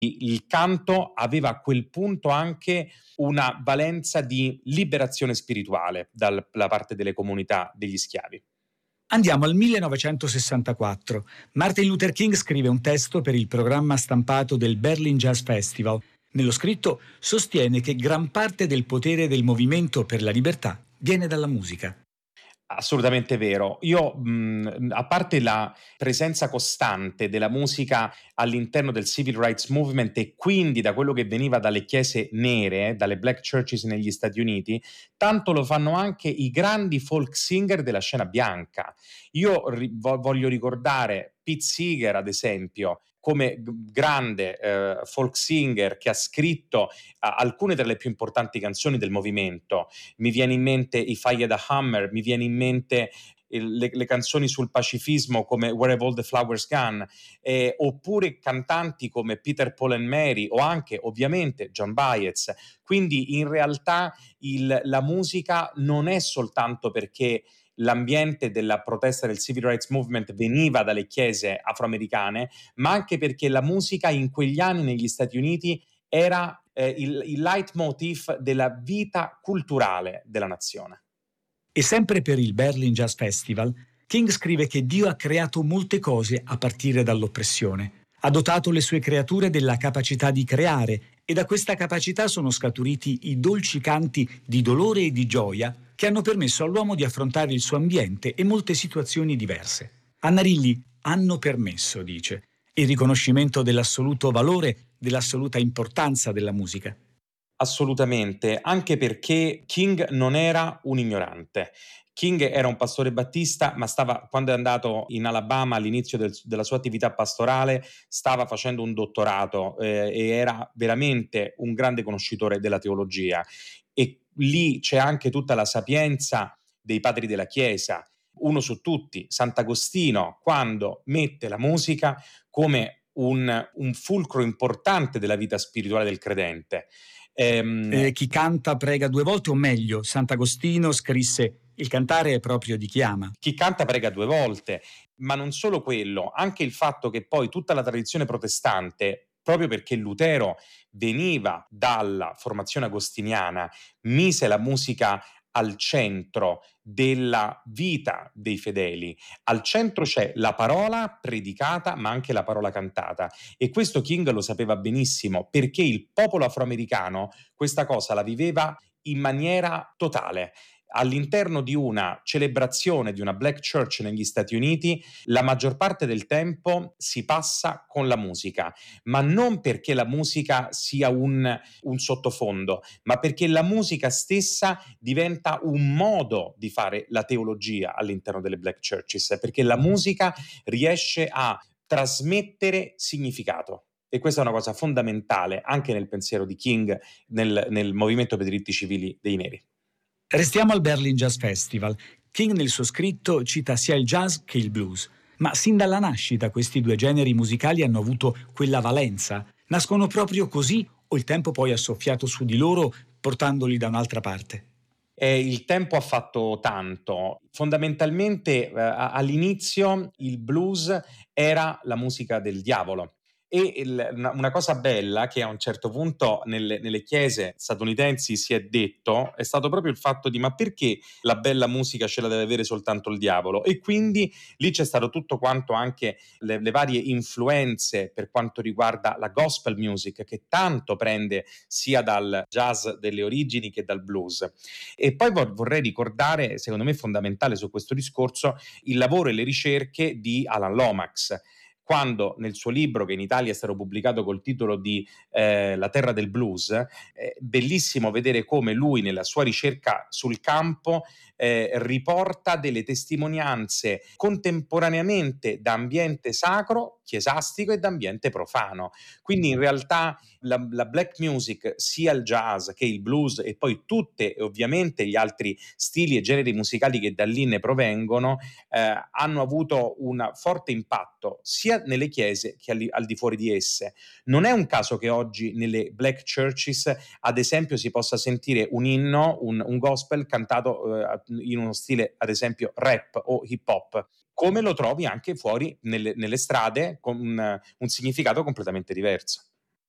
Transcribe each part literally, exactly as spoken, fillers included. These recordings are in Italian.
Il canto aveva a quel punto anche una valenza di liberazione spirituale dalla parte delle comunità degli schiavi. Andiamo al millenovecentosessantaquattro. Martin Luther King scrive un testo per il programma stampato del Berlin Jazz Festival. Nello scritto sostiene che gran parte del potere del movimento per la libertà viene dalla musica. Assolutamente vero. Io, mh, a parte la presenza costante della musica all'interno del Civil Rights Movement e quindi da quello che veniva dalle chiese nere, dalle black churches negli Stati Uniti, tanto lo fanno anche i grandi folk singer della scena bianca. Io ri- vo- voglio ricordare Pete Seeger, ad esempio, come g- grande eh, folk singer che ha scritto a- alcune tra le più importanti canzoni del movimento. Mi viene in mente i Fire the Hammer, mi viene in mente il, le, le canzoni sul pacifismo come Where Have All the Flowers Gone, eh, oppure cantanti come Peter, Paul and Mary o anche ovviamente John Baez. Quindi in realtà il, la musica non è soltanto perché l'ambiente della protesta del Civil Rights Movement veniva dalle chiese afroamericane, ma anche perché la musica in quegli anni negli Stati Uniti era eh, il, il leitmotiv della vita culturale della nazione. E sempre per il Berlin Jazz Festival, King scrive che Dio ha creato molte cose a partire dall'oppressione. Ha dotato le sue creature della capacità di creare e da questa capacità sono scaturiti i dolci canti di dolore e di gioia che hanno permesso all'uomo di affrontare il suo ambiente e molte situazioni diverse. Annarilli hanno permesso, dice, il riconoscimento dell'assoluto valore, dell'assoluta importanza della musica. Assolutamente, anche perché King non era un ignorante. King era un pastore battista, ma stava, quando è andato in Alabama all'inizio del, della sua attività pastorale, stava facendo un dottorato eh, e era veramente un grande conoscitore della teologia. E lì c'è anche tutta la sapienza dei padri della Chiesa. Uno su tutti, Sant'Agostino, quando mette la musica come un, un fulcro importante della vita spirituale del credente. Ehm, Eh, chi canta prega due volte, o meglio, Sant'Agostino scrisse: il cantare è proprio di chi ama. Chi canta prega due volte, ma non solo quello, anche il fatto che poi tutta la tradizione protestante, proprio perché Lutero veniva dalla formazione agostiniana, mise la musica al centro della vita dei fedeli. Al centro c'è la parola predicata, ma anche la parola cantata. E questo King lo sapeva benissimo, perché il popolo afroamericano questa cosa la viveva in maniera totale. All'interno di una celebrazione di una black church negli Stati Uniti, la maggior parte del tempo si passa con la musica, ma non perché la musica sia un, un sottofondo, ma perché la musica stessa diventa un modo di fare la teologia all'interno delle black churches, perché la musica riesce a trasmettere significato. E questa è una cosa fondamentale anche nel pensiero di King, nel, nel movimento per i diritti civili dei neri. Restiamo al Berlin Jazz Festival. King nel suo scritto cita sia il jazz che il blues. Ma sin dalla nascita questi due generi musicali hanno avuto quella valenza? Nascono proprio così o il tempo poi ha soffiato su di loro portandoli da un'altra parte? Eh, il tempo ha fatto tanto. Fondamentalmente eh, all'inizio il blues era la musica del diavolo. E il, una, una cosa bella che a un certo punto nelle, nelle chiese statunitensi si è detto è stato proprio il fatto di ma perché la bella musica ce la deve avere soltanto il diavolo? E quindi lì c'è stato tutto quanto anche le, le varie influenze per quanto riguarda la gospel music che tanto prende sia dal jazz delle origini che dal blues. E poi vorrei ricordare, secondo me fondamentale su questo discorso, il lavoro e le ricerche di Alan Lomax, quando nel suo libro, che in Italia è stato pubblicato col titolo di eh, La terra del blues, è bellissimo vedere come lui nella sua ricerca sul campo eh, riporta delle testimonianze contemporaneamente da ambiente sacro, chiesastico e da ambiente profano. Quindi in realtà la, la black music, sia il jazz che il blues e poi tutte e ovviamente gli altri stili e generi musicali che da lì ne provengono, eh, hanno avuto un forte impatto sia nelle chiese che al, al di fuori di esse. Non è un caso che oggi nelle black churches, ad esempio, si possa sentire un inno, un, un gospel cantato eh, in uno stile, ad esempio, rap o hip hop, come lo trovi anche fuori nelle, nelle strade con un, un significato completamente diverso.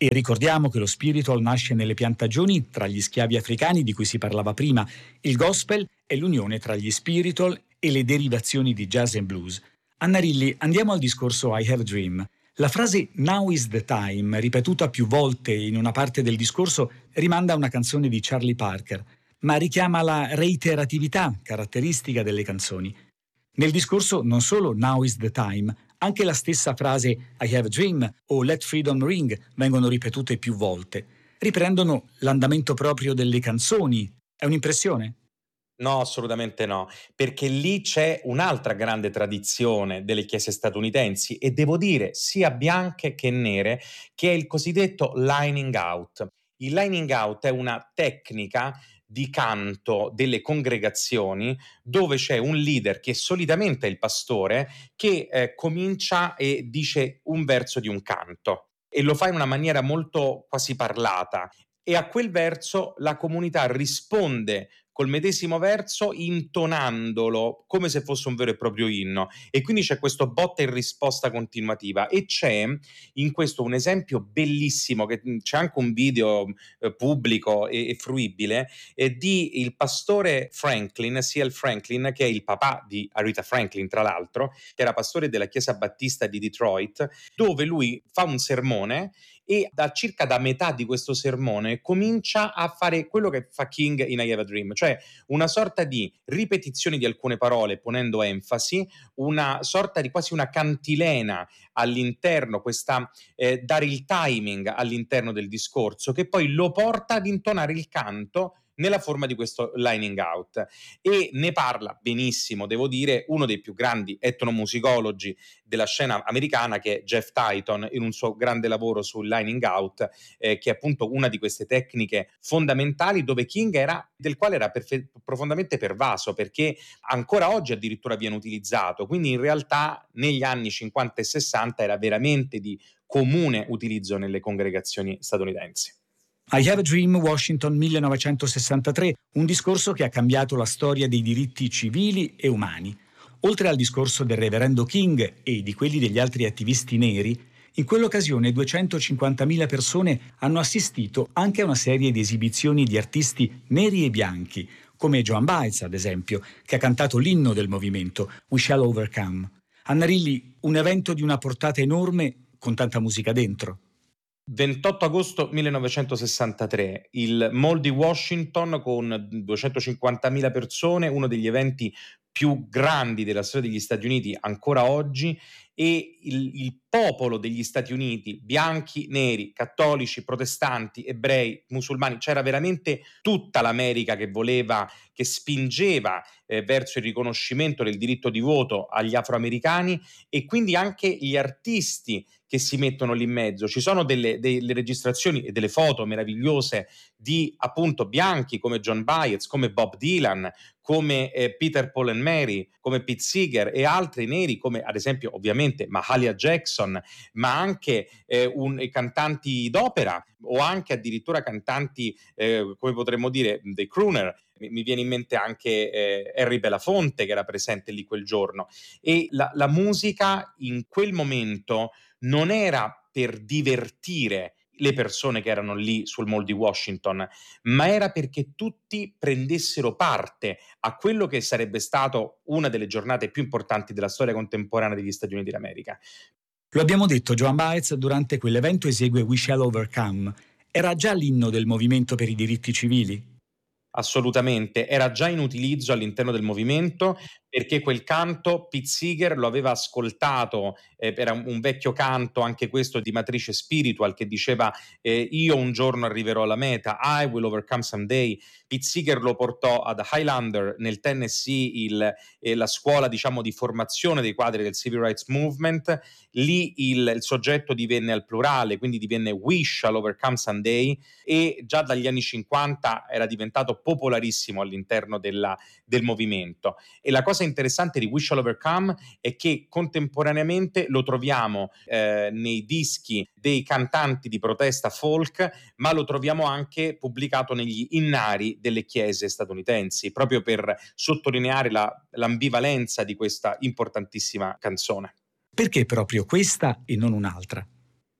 E ricordiamo che lo spiritual nasce nelle piantagioni tra gli schiavi africani di cui si parlava prima. Il gospel è l'unione tra gli spiritual e le derivazioni di jazz and blues. Anna Rilli, andiamo al discorso I Have a Dream. La frase Now is the time, ripetuta più volte in una parte del discorso, rimanda a una canzone di Charlie Parker, ma richiama la reiteratività caratteristica delle canzoni. Nel discorso non solo Now is the time, anche la stessa frase I have a dream o Let freedom ring vengono ripetute più volte. Riprendono l'andamento proprio delle canzoni. È un'impressione? No, assolutamente no, perché lì c'è un'altra grande tradizione delle chiese statunitensi e devo dire sia bianche che nere, che è il cosiddetto lining out. Il lining out è una tecnica di canto delle congregazioni dove c'è un leader che solitamente è il pastore che eh, comincia e dice un verso di un canto e lo fa in una maniera molto quasi parlata e a quel verso la comunità risponde col medesimo verso intonandolo come se fosse un vero e proprio inno e quindi c'è questo botta e risposta continuativa e c'è in questo un esempio bellissimo che c'è anche un video eh, pubblico e, e fruibile eh, di il pastore Franklin, C L Franklin, che è il papà di Aretha Franklin tra l'altro, che era pastore della chiesa battista di Detroit, dove lui fa un sermone e da circa da metà di questo sermone comincia a fare quello che fa King in I Have a Dream, cioè una sorta di ripetizione di alcune parole ponendo enfasi, una sorta di quasi una cantilena all'interno, questa eh, dare il timing all'interno del discorso che poi lo porta ad intonare il canto nella forma di questo lining out e ne parla benissimo, devo dire, uno dei più grandi etnomusicologi della scena americana che è Jeff Titon in un suo grande lavoro sul lining out eh, che è appunto una di queste tecniche fondamentali dove King era, del quale era perfe- profondamente pervaso perché ancora oggi addirittura viene utilizzato, quindi in realtà negli anni cinquanta e sessanta era veramente di comune utilizzo nelle congregazioni statunitensi. I Have a Dream, Washington millenovecentosessantatré, un discorso che ha cambiato la storia dei diritti civili e umani. Oltre al discorso del reverendo King e di quelli degli altri attivisti neri, in quell'occasione duecentocinquantamila persone hanno assistito anche a una serie di esibizioni di artisti neri e bianchi, come Joan Baez, ad esempio, che ha cantato l'inno del movimento, We Shall Overcome. Anna Rilli, un evento di una portata enorme con tanta musica dentro. ventotto agosto millenovecentosessantatré, il Mall di Washington con duecentocinquantamila persone, uno degli eventi più grandi della storia degli Stati Uniti ancora oggi e il, il popolo degli Stati Uniti, bianchi, neri, cattolici, protestanti, ebrei, musulmani, c'era veramente tutta l'America che voleva, che spingeva eh, verso il riconoscimento del diritto di voto agli afroamericani e quindi anche gli artisti che si mettono lì in mezzo. Ci sono delle, delle registrazioni e delle foto meravigliose di appunto bianchi come John Baez, come Bob Dylan, come eh, Peter, Paul and Mary, come Pete Seeger e altri neri come ad esempio ovviamente Mahalia Jackson, ma anche eh, un, cantanti d'opera o anche addirittura cantanti eh, come potremmo dire dei crooner. Mi viene in mente anche eh, Harry Belafonte che era presente lì quel giorno e la, la musica in quel momento non era per divertire le persone che erano lì sul Mall di Washington, ma era perché tutti prendessero parte a quello che sarebbe stato una delle giornate più importanti della storia contemporanea degli Stati Uniti d'America. Lo abbiamo detto, Joan Baez durante quell'evento esegue We Shall Overcome. Era già l'inno del movimento per i diritti civili? Assolutamente, era già in utilizzo all'interno del movimento perché quel canto Pete Seeger lo aveva ascoltato, eh, era un, un vecchio canto, anche questo di matrice spiritual, che diceva eh, io un giorno arriverò alla meta, I will overcome someday. Pete Seeger lo portò ad Highlander nel Tennessee, il, eh, la scuola diciamo di formazione dei quadri del Civil Rights Movement, lì il, il soggetto divenne al plurale, quindi divenne We Shall Overcome Someday e già dagli anni cinquanta era diventato popolarissimo all'interno della, del movimento. E la cosa interessante di We Shall Overcome è che contemporaneamente lo troviamo eh, nei dischi dei cantanti di protesta folk, ma lo troviamo anche pubblicato negli innari delle chiese statunitensi, proprio per sottolineare la, l'ambivalenza di questa importantissima canzone. Perché proprio questa e non un'altra?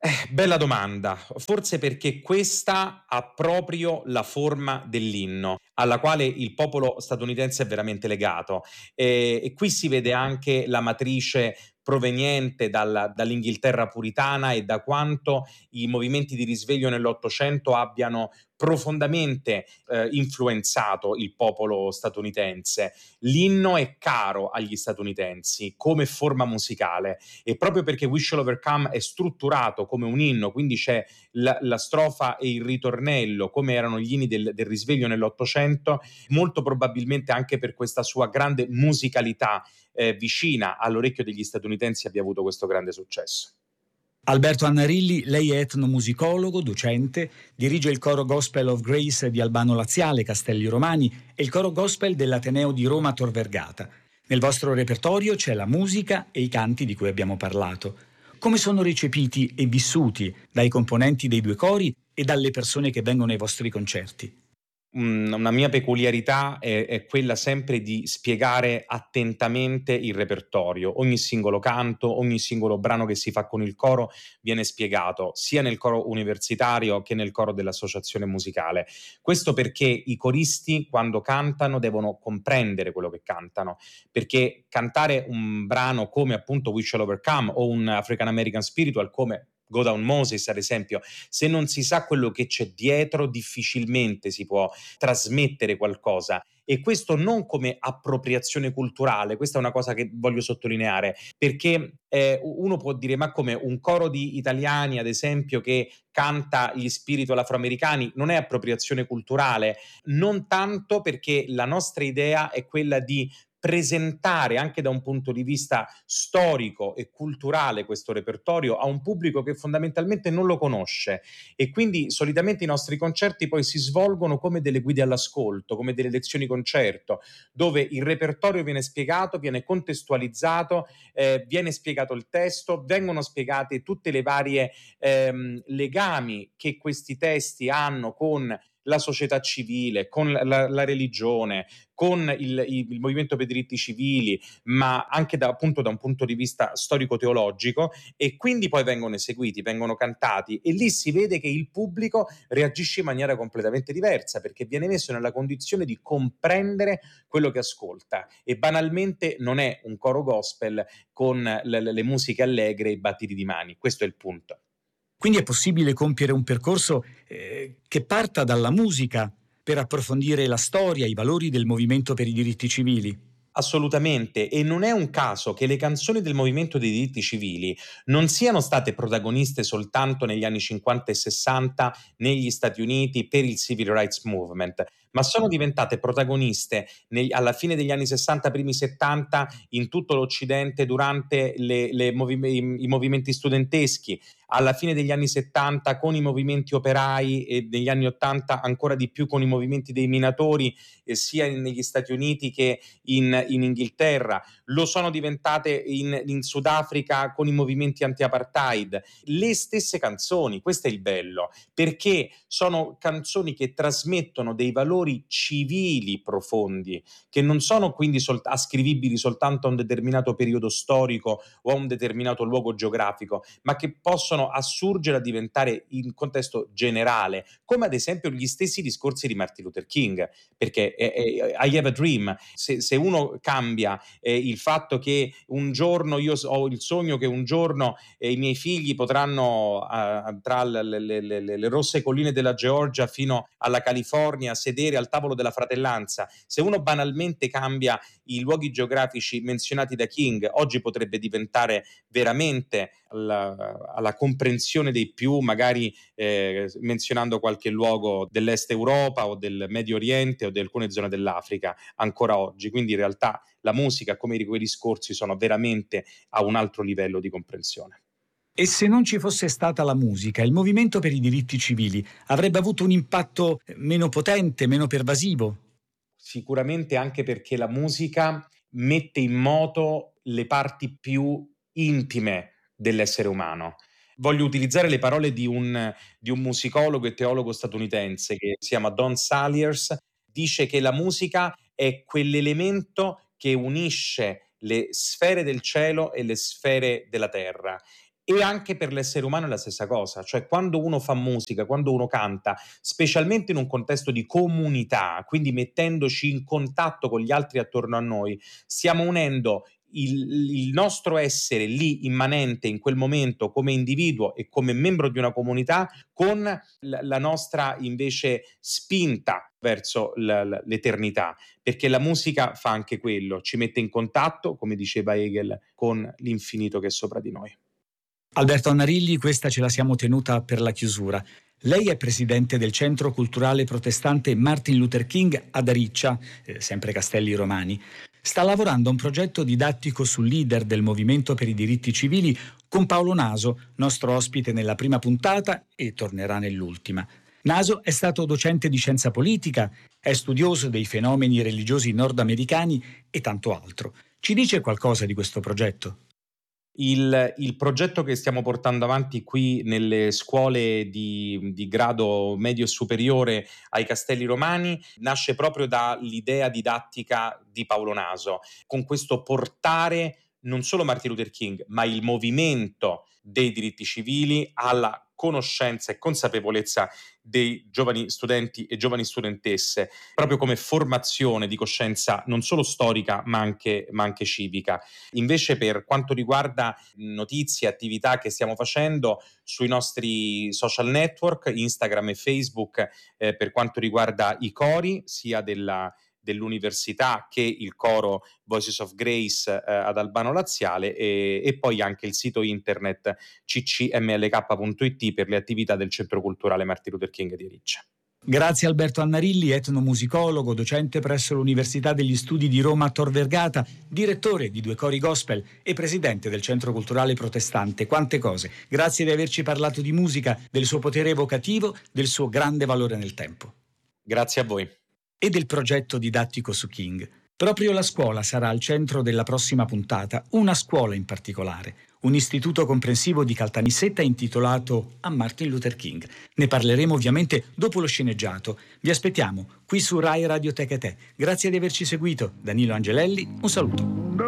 Eh, bella domanda. Forse perché questa ha proprio la forma dell'inno, alla quale il popolo statunitense è veramente legato. E, e qui si vede anche la matrice proveniente dalla- dall'Inghilterra puritana e da quanto i movimenti di risveglio nell'Ottocento abbiano profondamente eh, influenzato il popolo statunitense. L'inno è caro agli statunitensi come forma musicale e proprio perché We Shall Overcome è strutturato come un inno, quindi c'è la, la strofa e il ritornello come erano gli inni del, del risveglio nell'Ottocento, molto probabilmente anche per questa sua grande musicalità eh, vicina all'orecchio degli statunitensi abbia avuto questo grande successo. Alberto Annarilli, lei è etnomusicologo, docente, dirige il coro Gospel of Grace di Albano Laziale, Castelli Romani e il coro Gospel dell'Ateneo di Roma Tor Vergata. Nel vostro repertorio c'è la musica e i canti di cui abbiamo parlato. Come sono recepiti e vissuti dai componenti dei due cori e dalle persone che vengono ai vostri concerti? Un- Una mia peculiarità è, è quella sempre di spiegare attentamente il repertorio. Ogni singolo canto, ogni singolo brano che si fa con il coro viene spiegato sia nel coro universitario che nel coro dell'associazione musicale. Questo perché i coristi, quando cantano, devono comprendere quello che cantano, perché cantare un brano come appunto We Shall Overcome o un African American Spiritual come Go Down Moses, ad esempio, se non si sa quello che c'è dietro, difficilmente si può trasmettere qualcosa. E questo non come appropriazione culturale, questa è una cosa che voglio sottolineare, perché eh, uno può dire, ma come un coro di italiani, ad esempio, che canta gli spiritual afroamericani, non è appropriazione culturale? Non tanto, perché la nostra idea è quella di presentare anche da un punto di vista storico e culturale questo repertorio a un pubblico che fondamentalmente non lo conosce, e quindi solitamente i nostri concerti poi si svolgono come delle guide all'ascolto, come delle lezioni concerto, dove il repertorio viene spiegato, viene contestualizzato, eh, viene spiegato il testo, vengono spiegate tutte le varie ehm, legami che questi testi hanno con la società civile, con la, la, la religione, con il, il, il movimento per i diritti civili, ma anche da, appunto da un punto di vista storico-teologico, e quindi poi vengono eseguiti, vengono cantati, e lì si vede che il pubblico reagisce in maniera completamente diversa, perché viene messo nella condizione di comprendere quello che ascolta, e banalmente non è un coro gospel con le, le musiche allegre e i battiti di mani. Questo è il punto. Quindi è possibile compiere un percorso eh, che parta dalla musica per approfondire la storia, i valori del movimento per i diritti civili. Assolutamente, e non è un caso che le canzoni del movimento dei diritti civili non siano state protagoniste soltanto negli anni cinquanta e sessanta negli Stati Uniti per il Civil Rights Movement, ma sono diventate protagoniste negli- alla fine degli anni sessanta, primi settanta, in tutto l'Occidente durante le- le movi- i, i movimenti studenteschi, alla fine degli anni settanta con i movimenti operai e negli anni ottanta ancora di più con i movimenti dei minatori, eh, sia negli Stati Uniti che in, in Inghilterra, lo sono diventate in, in Sudafrica con i movimenti anti-apartheid. Le stesse canzoni, questo è il bello, perché sono canzoni che trasmettono dei valori civili profondi, che non sono quindi sol- ascrivibili soltanto a un determinato periodo storico o a un determinato luogo geografico, ma che possono assurgere a diventare in contesto generale, come ad esempio gli stessi discorsi di Martin Luther King, perché eh, eh, I Have a Dream, se, se uno cambia eh, il fatto che un giorno io ho il sogno che un giorno eh, i miei figli potranno eh, tra le, le, le, le rosse colline della Georgia fino alla California sedere al tavolo della fratellanza, se uno banalmente cambia i luoghi geografici menzionati da King, oggi potrebbe diventare veramente alla, alla comprensione dei più, magari eh, menzionando qualche luogo dell'Est Europa o del Medio Oriente o di alcune zone dell'Africa ancora oggi. Quindi in realtà la musica, come quei discorsi, sono veramente a un altro livello di comprensione. E se non ci fosse stata la musica, il movimento per i diritti civili avrebbe avuto un impatto meno potente, meno pervasivo? Sicuramente anche perché la musica mette in moto le parti più intime dell'essere umano. Voglio utilizzare le parole di un, di un musicologo e teologo statunitense che si chiama Don Saliers, dice che la musica è quell'elemento che unisce le sfere del cielo e le sfere della terra. E anche per l'essere umano è la stessa cosa, cioè quando uno fa musica, quando uno canta, specialmente in un contesto di comunità, quindi mettendoci in contatto con gli altri attorno a noi, stiamo unendo il, il nostro essere lì immanente in quel momento come individuo e come membro di una comunità con la, la nostra invece spinta verso l- l'eternità, perché la musica fa anche quello, ci mette in contatto, come diceva Hegel, con l'infinito che è sopra di noi. Alberto Annarilli, questa ce la siamo tenuta per la chiusura. Lei è presidente del Centro Culturale Protestante Martin Luther King ad Ariccia, eh, sempre Castelli Romani. Sta lavorando a un progetto didattico sul leader del movimento per i diritti civili con Paolo Naso, nostro ospite nella prima puntata e tornerà nell'ultima. Naso è stato docente di scienza politica, è studioso dei fenomeni religiosi nordamericani e tanto altro. Ci dice qualcosa di questo progetto? Il, il progetto che stiamo portando avanti qui nelle scuole di, di grado medio e superiore ai Castelli Romani nasce proprio dall'idea didattica di Paolo Naso, con questo portare non solo Martin Luther King, ma il movimento dei diritti civili alla conoscenza e consapevolezza dei giovani studenti e giovani studentesse, proprio come formazione di coscienza non solo storica ma anche, ma anche civica. Invece per quanto riguarda notizie, attività che stiamo facendo sui nostri social network, Instagram e Facebook, eh, per quanto riguarda i cori, sia della dell'università che il coro Voices of Grace eh, ad Albano Laziale e, e poi anche il sito internet c c m l k punto i t per le attività del Centro Culturale Martin Luther King di Ariccia. Grazie Alberto Annarilli, etnomusicologo, docente presso l'Università degli Studi di Roma Tor Vergata, direttore di due cori gospel e presidente del Centro Culturale Protestante. Quante cose. Grazie di averci parlato di musica, del suo potere evocativo, del suo grande valore nel tempo. Grazie a voi. E del progetto didattico su King. Proprio la scuola sarà al centro della prossima puntata, una scuola in particolare, un istituto comprensivo di Caltanissetta intitolato a Martin Luther King. Ne parleremo ovviamente dopo lo sceneggiato. Vi aspettiamo qui su Rai Radioteca Te. Grazie di averci seguito. Danilo Angelelli, un saluto.